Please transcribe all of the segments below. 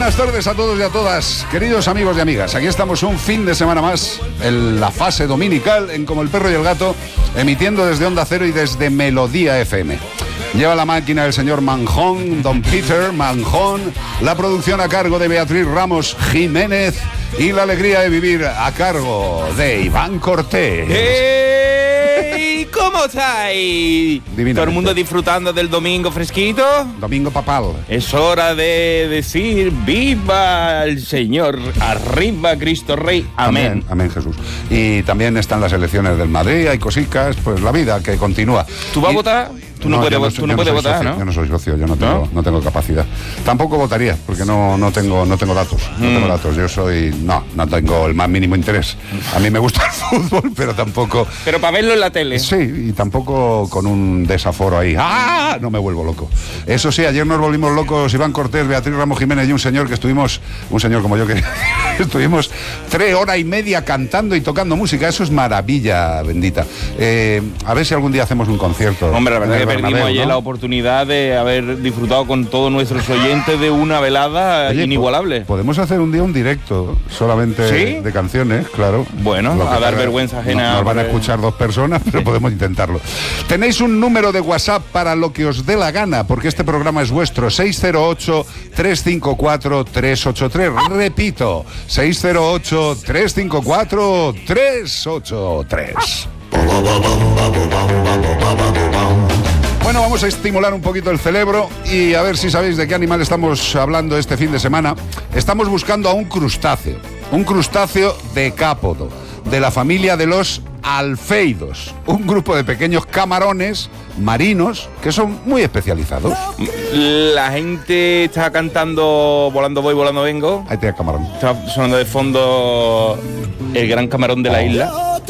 buenas tardes a todos y a todas, queridos amigos y amigas. Aquí estamos un fin de semana más en la fase dominical en Como el Perro y el Gato, emitiendo desde Onda Cero y desde Melodía FM. Lleva la máquina el señor Manjón, don Peter Manjón, la producción a cargo de Beatriz Ramos Jiménez y la alegría de vivir a cargo de Iván Cortés. ¡Hey! ¿Cómo estáis? ¿Todo el mundo disfrutando del domingo fresquito? Domingo papal. Es hora de decir ¡viva el Señor! ¡Arriba Cristo Rey! Amén. Amén, amén, Jesús. Y también están las elecciones del Madrid, hay cositas, pues la vida que continúa. ¿Tú vas a votar? Tú no puedes votar, ¿no? Yo no soy socio, yo no tengo capacidad. Tampoco votaría, porque no tengo datos. No tengo datos, no tengo el más mínimo interés. A mí me gusta el fútbol, pero tampoco... Pero para verlo en la tele. Sí, y tampoco con un desaforo ahí. ¡Ah! No me vuelvo loco. Eso sí, ayer nos volvimos locos Iván Cortés, Beatriz Ramos Jiménez y un señor como yo quería. Estuvimos 3 horas y media cantando y tocando música. Eso es maravilla bendita. A ver si algún día hacemos un concierto. Hombre, la verdad que perdimos ayer la oportunidad de haber disfrutado con todos nuestros oyentes de una velada inigualable. Podemos hacer un día un directo solamente de canciones, claro. Bueno, a dar vergüenza ajena. Nos van a escuchar 2 personas, pero podemos intentarlo. Tenéis un número de WhatsApp para lo que os dé la gana, porque este programa es vuestro. 608-354-383. Repito, 608-354-383. Bueno, vamos a estimular un poquito el cerebro y a ver si sabéis de qué animal estamos hablando este fin de semana. Estamos buscando a un crustáceo decápodo, de la familia de los alfeidos, un grupo de pequeños camarones marinos que son muy especializados. La gente está cantando Volando voy, volando vengo. Ahí te da camarón. Está sonando de fondo el gran camarón de la isla.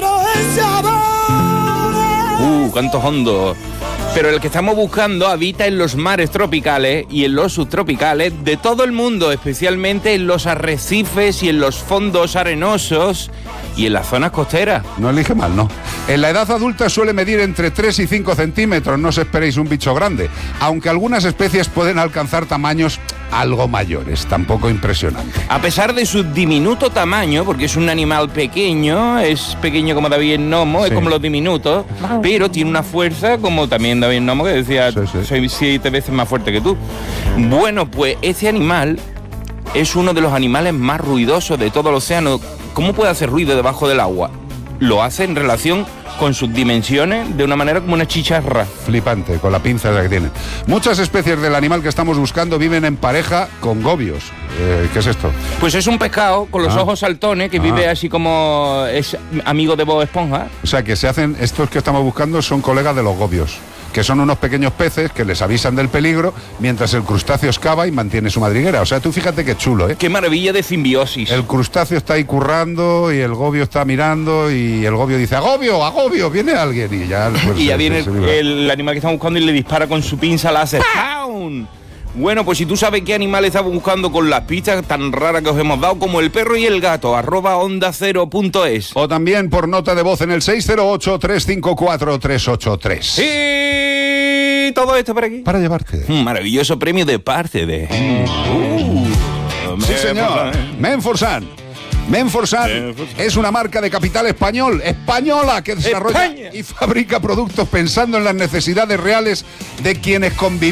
Cantos hondos. Pero el que estamos buscando habita en los mares tropicales y en los subtropicales de todo el mundo, especialmente en los arrecifes y en los fondos arenosos y en las zonas costeras. No elige mal, ¿no? En la edad adulta suele medir entre 3 y 5 centímetros, no os esperéis un bicho grande, aunque algunas especies pueden alcanzar tamaños algo mayores, tampoco impresionante. A pesar de su diminuto tamaño, porque es un animal pequeño, es pequeño como David el Nomo, sí. Es como los diminutos, pero tiene una fuerza como también David el Nomo, que decía, soy 7 veces más fuerte que tú. Bueno, pues este animal es uno de los animales más ruidosos de todo el océano. ¿Cómo puede hacer ruido debajo del agua? Lo hace en relación con sus dimensiones de una manera como una chicharra. Flipante, con la pinza que tiene. Muchas especies del animal que estamos buscando viven en pareja con gobios. ¿Qué es esto? Pues es un pescado con los ojos saltones que vive así como es amigo de Bob Esponja. O sea, que estos que estamos buscando son colegas de los gobios, que son unos pequeños peces que les avisan del peligro mientras el crustáceo excava y mantiene su madriguera. O sea, tú fíjate qué chulo, ¿eh? Qué maravilla de simbiosis. El crustáceo está ahí currando y el gobio está mirando y el gobio dice ¡agobio! Viene alguien y ya... Pues, y ya viene el animal que estamos buscando y le dispara con su pinza láser. ¡Pam! Bueno, pues si tú sabes qué animal estamos buscando con las pistas tan raras que os hemos dado, como el perro y el gato, @ondacero.es. O también por nota de voz en el 608-354-383. Y todo esto para aquí. Para llevarte. Un maravilloso premio de parte de... sí, señor. Menforsan. Menforsan es una marca de capital española que desarrolla y fabrica productos pensando en las necesidades reales de quienes conviven